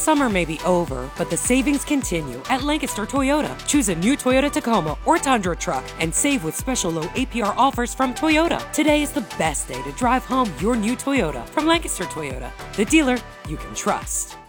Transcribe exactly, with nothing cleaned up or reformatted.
Summer may be over, but the savings continue at Lancaster Toyota. Choose a new Toyota Tacoma or Tundra truck and save with special low A P R offers from Toyota. Today is the best day to drive home your new Toyota from Lancaster Toyota, the dealer you can trust.